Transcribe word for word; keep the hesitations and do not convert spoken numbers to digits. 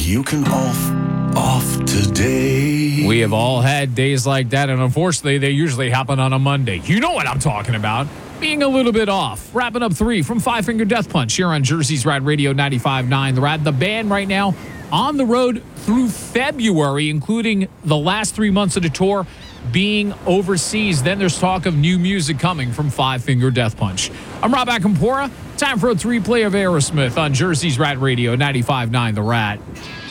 you can off, off today. We have all had days like that, and unfortunately, they usually happen on a Monday. You know what I'm talking about. Being a little bit off. Wrapping up three from Five Finger Death Punch here on Jersey's Rad Radio ninety-five point nine. The Rad, the band right now on the road through February, including the last three months of the tour being overseas. Then there's talk of new music coming from Five Finger Death Punch. I'm Rob Akampora. Time for a three-play of Aerosmith on Jersey's Rad Radio ninety-five point nine. The Rad.